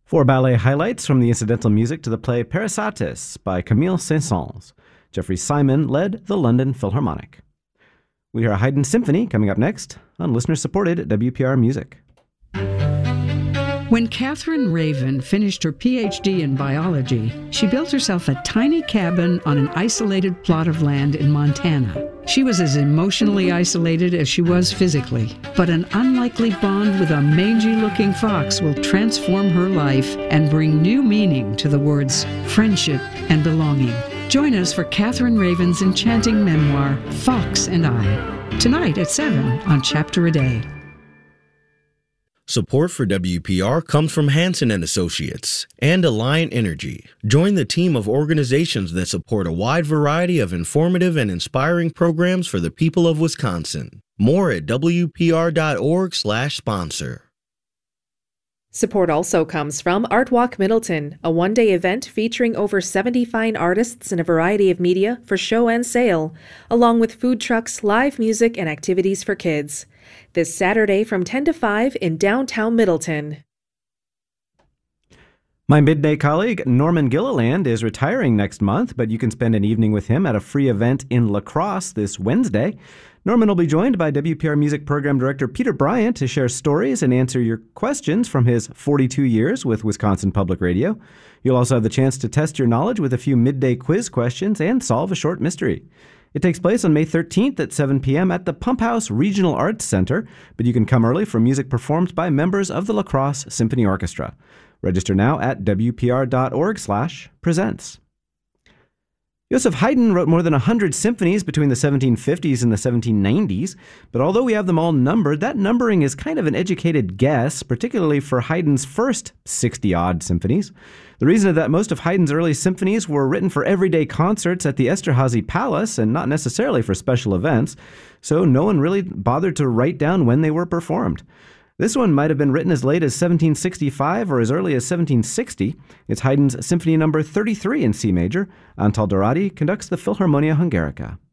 Four ballet highlights from the incidental music to the play Parysatis by Camille Saint-Saëns. Jeffrey Simon led the London Philharmonic. We hear a Haydn Symphony coming up next on listener-supported WPR Music. When Catherine Raven finished her PhD in biology, she built herself a tiny cabin on an isolated plot of land in Montana. She was as emotionally isolated as she was physically, but an unlikely bond with a mangy-looking fox will transform her life and bring new meaning to the words friendship and belonging. Join us for Catherine Raven's enchanting memoir, Fox and I, tonight at 7 on Chapter a Day. Support for WPR comes from Hansen & Associates and Alliant Energy. Join the team of organizations that support a wide variety of informative and inspiring programs for the people of Wisconsin. More at wpr.org/sponsor. Support also comes from Art Walk Middleton, a one-day event featuring over 70 fine artists in a variety of media for show and sale, along with food trucks, live music, and activities for kids. This Saturday from 10 to 5 in downtown Middleton. My midday colleague, Norman Gilliland, is retiring next month, but you can spend an evening with him at a free event in La Crosse this Wednesday. Norman will be joined by WPR Music Program Director Peter Bryant to share stories and answer your questions from his 42 years with Wisconsin Public Radio. You'll also have the chance to test your knowledge with a few midday quiz questions and solve a short mystery. It takes place on May 13th at 7 p.m. at the Pump House Regional Arts Center, but you can come early for music performed by members of the La Crosse Symphony Orchestra. Register now at wpr.org/presents. Joseph Haydn wrote more than 100 symphonies between the 1750s and the 1790s, but although we have them all numbered, that numbering is kind of an educated guess, particularly for Haydn's first 60-odd symphonies. The reason is that most of Haydn's early symphonies were written for everyday concerts at the Esterházy Palace and not necessarily for special events, so no one really bothered to write down when they were performed. This one might have been written as late as 1765 or as early as 1760. It's Haydn's Symphony No. 33 in C major. Antal Dorati conducts the Philharmonia Hungarica.